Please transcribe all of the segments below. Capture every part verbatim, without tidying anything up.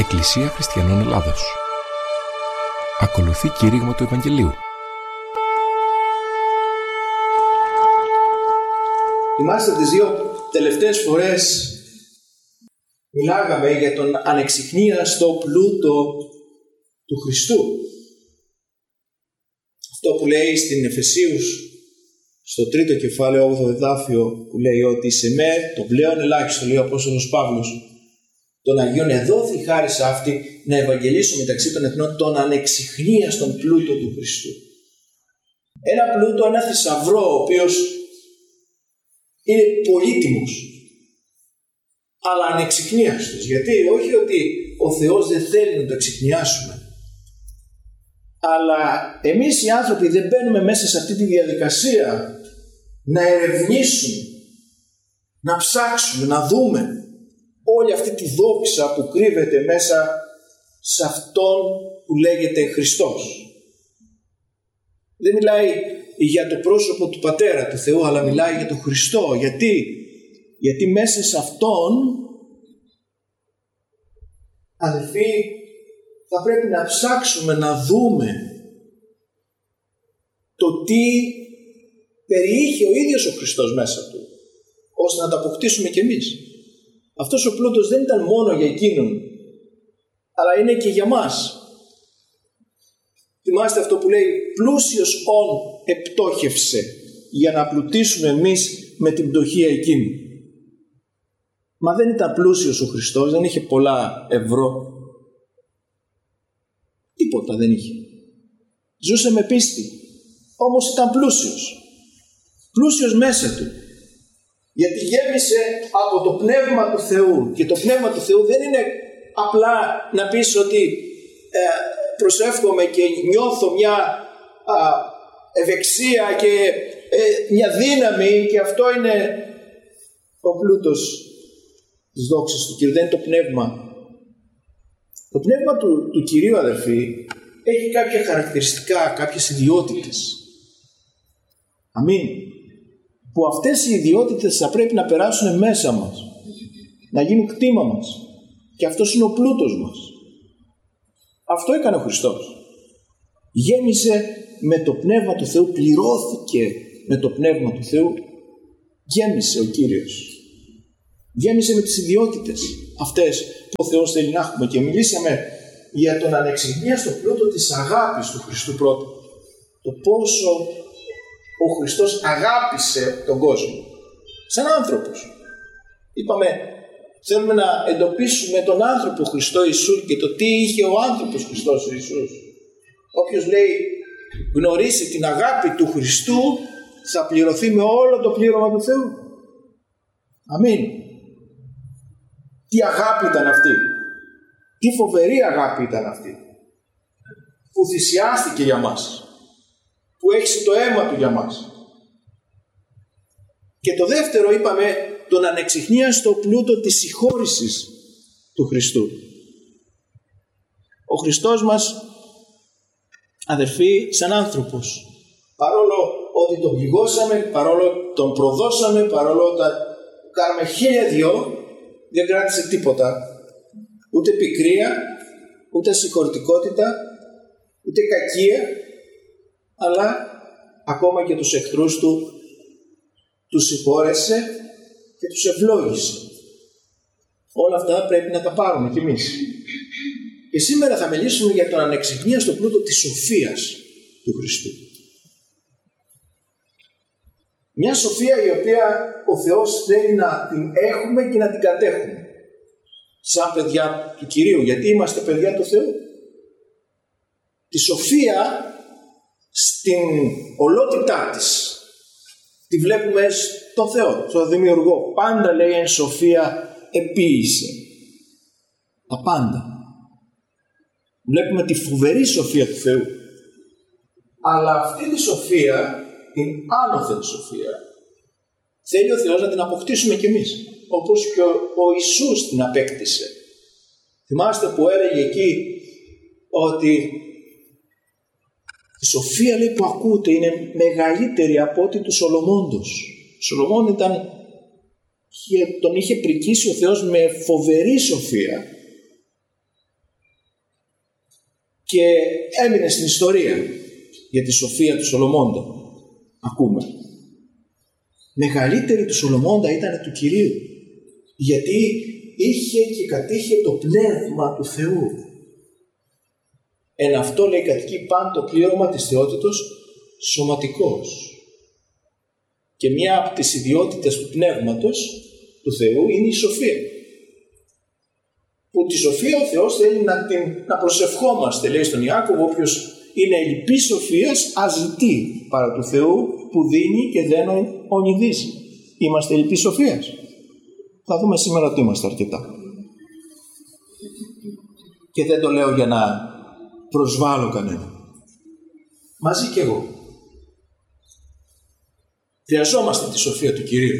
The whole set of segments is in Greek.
Εκκλησία Χριστιανών Ελλάδος. Ακολουθεί κήρυγμα του Ευαγγελίου. Θυμάστε τις δύο τελευταίες φορές μιλάγαμε για τον ανεξιχνίαστο πλούτο του Χριστού. Αυτό που λέει στην Εφεσίους στο τρίτο κεφάλαιο, όγδοο εδάφιο, που λέει ότι σε με το πλέον ελάχιστο, λέει ο Απόστολος Παύλος, των Αγίων εδόθη η χάρις αυτή να ευαγγελίσω μεταξύ των εθνών τον ανεξιχνίαστον πλούτο του Χριστού. Ένα πλούτο, ένα θησαυρό, ο οποίος είναι πολύτιμος, αλλά ανεξιχνίαστος. Γιατί? Όχι ότι ο Θεός δεν θέλει να το εξιχνιάσουμε, αλλά εμείς οι άνθρωποι δεν μπαίνουμε μέσα σε αυτή τη διαδικασία να ερευνήσουμε, να ψάξουμε, να δούμε όλη αυτή τη δόξα που κρύβεται μέσα σε αυτόν που λέγεται Χριστός. Δεν μιλάει για το πρόσωπο του Πατέρα του Θεού, αλλά μιλάει για τον Χριστό. Γιατί? Γιατί μέσα σε αυτόν, αδελφοί, θα πρέπει να ψάξουμε να δούμε το τι περιείχε ο ίδιος ο Χριστός μέσα του, ώστε να το αποκτήσουμε κι εμείς. Αυτός ο πλούτος δεν ήταν μόνο για εκείνον, αλλά είναι και για μας. Θυμάστε αυτό που λέει, πλούσιος ον επτόχευσε, για να πλουτίσουμε εμείς με την πτωχία εκείνη. Μα δεν ήταν πλούσιος ο Χριστός, δεν είχε πολλά ευρώ. Τίποτα δεν είχε. Ζούσε με πίστη, όμως ήταν πλούσιος. Πλούσιος μέσα του. Γιατί γέμισε από το Πνεύμα του Θεού. Και το Πνεύμα του Θεού δεν είναι απλά να πεις ότι ε, προσεύχομαι και νιώθω μια α, ευεξία και ε, μια δύναμη, και αυτό είναι ο πλούτος της δόξας του Κυρίου. Δεν είναι το Πνεύμα. Το Πνεύμα του, του Κυρίου, αδερφοί, έχει κάποια χαρακτηριστικά, κάποιες ιδιότητες. Αμήν. Που αυτές οι ιδιότητες θα πρέπει να περάσουν μέσα μας, να γίνουν κτήμα μας, και αυτός είναι ο πλούτος μας. Αυτό έκανε ο Χριστός. Γέμισε με το Πνεύμα του Θεού, πληρώθηκε με το Πνεύμα του Θεού, γέμισε ο Κύριος. Γέμισε με τις ιδιότητες αυτές που ο Θεός θέλει να έχουμε, και μιλήσαμε για τον ανεξιχνίαστο πλούτο της αγάπης του Χριστού πρώτα. Το πόσο ο Χριστός αγάπησε τον κόσμο σαν άνθρωπος. Είπαμε, θέλουμε να εντοπίσουμε τον άνθρωπο Χριστό Ιησού και το τι είχε ο άνθρωπος Χριστός Ιησούς. Όποιος λέει γνωρίσει την αγάπη του Χριστού, θα πληρωθεί με όλο το πλήρωμα του Θεού. Αμήν. Τι αγάπη ήταν αυτή. Τι φοβερή αγάπη ήταν αυτή, που θυσιάστηκε για μας, που έχισε το αίμα του για μας. Και το δεύτερο, είπαμε, τον ανεξιχνίαστο πλούτο της συγχώρησης του Χριστού. Ο Χριστός μας, αδερφοί, σαν άνθρωπος, παρόλο ότι τον πληγώσαμε, παρόλο τον προδώσαμε, παρόλο ότι κάναμε χίλια δυο, δεν κράτησε τίποτα. Ούτε πικρία, ούτε συγχωρητικότητα, ούτε κακία, αλλά ακόμα και τους εχθρούς του τους συγχώρεσε και τους ευλόγησε. Όλα αυτά πρέπει να τα πάρουμε κι εμείς. Και σήμερα θα μιλήσουμε για τον ανεξιχνίαστο πλούτο της σοφίας του Χριστού. Μια σοφία η οποία ο Θεός θέλει να την έχουμε και να την κατέχουμε σαν παιδιά του Κυρίου, γιατί είμαστε παιδιά του Θεού. Τη σοφία στην ολότητά της τη βλέπουμε στον Θεό, στον Δημιουργό. Πάντα λέει εν σοφία επίησε. Τα πάντα. Βλέπουμε τη φοβερή σοφία του Θεού. Αλλά αυτή τη σοφία, την άνωθεν σοφία, θέλει ο Θεός να την αποκτήσουμε κι εμείς, όπως και ο, ο Ιησούς την απέκτησε. Θυμάστε που έλεγε εκεί ότι η σοφία, λέει, που ακούτε είναι μεγαλύτερη από ό,τι του Σολομώντος. Ο Σολομών ήταν, τον είχε πρικήσει ο Θεός με φοβερή σοφία, και έμεινε στην ιστορία για τη σοφία του Σολομώντα. Ακούμε. Μεγαλύτερη του Σολομώντα ήταν του Κυρίου, γιατί είχε και κατήχε το πνεύμα του Θεού. Εν αυτό, λέει, κατοικεί πάντα το πλήρωμα της θεότητος σωματικός. Και μία από τις ιδιότητες του πνεύματος του Θεού είναι η σοφία. Που τη σοφία ο Θεός θέλει να, την, να προσευχόμαστε, λέει στον Ιάκωβο, όποιος είναι ελλειπής σοφίας αζητεί παρά του Θεού που δίνει και δεν ονειδίζει. Είμαστε ελλειπής σοφίας. Θα δούμε σήμερα ότι είμαστε αρκετά. Και δεν το λέω για να προσβάλλω κανένα. Μαζί κι εγώ. Χρειαζόμαστε τη σοφία του Κυρίου.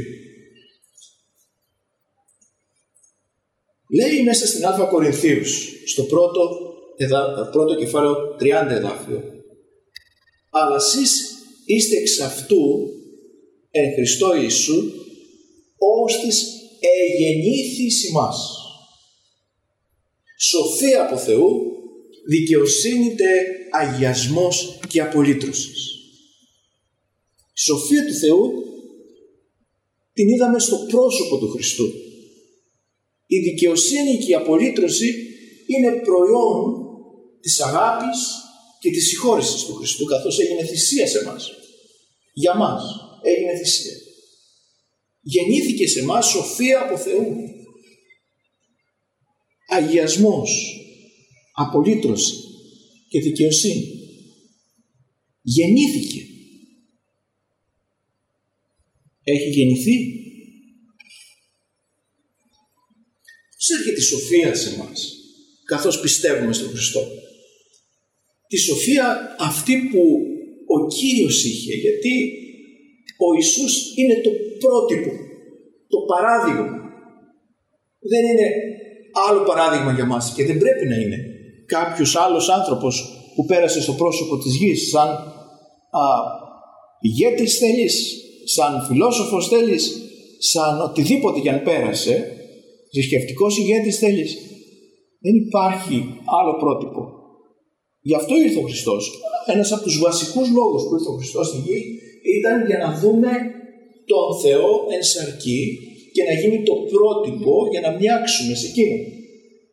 Λέει μέσα στην Α Κορινθίους, στο πρώτο, εδα, πρώτο κεφάλαιο τριάντα εδάφιο, αλλά εσείς είστε εξ αυτού εν Χριστώ Ιησού, ως της εγεννήθης ημάς. Σοφία από Θεού, δικαιοσύνη τε αγιασμός και απολύτρωσης. Η σοφία του Θεού την είδαμε στο πρόσωπο του Χριστού. Η δικαιοσύνη και η απολύτρωση είναι προϊόν της αγάπης και της συγχώρεσης του Χριστού, καθώς έγινε θυσία σε εμάς. Για μας έγινε θυσία. Γεννήθηκε σε εμάς σοφία από Θεού. Αγιασμός, απολύτρωση και δικαιοσύνη. Γεννήθηκε. Έχει γεννηθεί. Πώς έρχεται η σοφία σε εμάς, καθώς πιστεύουμε στον Χριστό? Τη σοφία αυτή που ο Κύριος είχε, γιατί ο Ιησούς είναι το πρότυπο, το παράδειγμα. Δεν είναι άλλο παράδειγμα για μας και δεν πρέπει να είναι κάποιος άλλος άνθρωπος που πέρασε στο πρόσωπο της γης σαν α, ηγέτης θέλεις, σαν φιλόσοφος θέλεις, σαν οτιδήποτε κι αν πέρασε, θρησκευτικός ηγέτης θέλεις. Δεν υπάρχει άλλο πρότυπο. Γι' αυτό ήρθε ο Χριστός. Ένας από τους βασικούς λόγους που ήρθε ο Χριστός στη γη ήταν για να δούμε τον Θεό εν σαρκί και να γίνει το πρότυπο για να μοιάξουμε σε εκείνον.